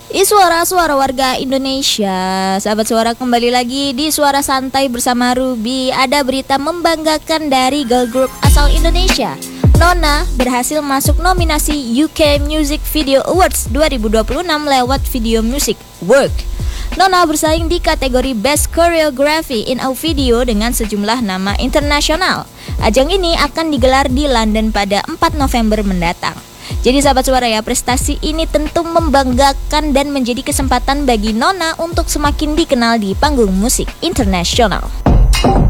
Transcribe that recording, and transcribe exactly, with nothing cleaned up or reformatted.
Ih, suara-suara warga Indonesia. Sahabat Suara, kembali lagi di Suara Santai bersama Ruby. Ada berita membanggakan dari girl group asal Indonesia. Nona berhasil masuk nominasi U K Music Video Awards dua ribu dua puluh enam lewat video music Work. Nona bersaing di kategori Best Choreography in a Video dengan sejumlah nama internasional. Ajang ini akan digelar di London pada empat November mendatang. Jadi sahabat Suara ya, prestasi ini tentu membanggakan dan menjadi kesempatan bagi Nona untuk semakin dikenal di panggung musik internasional.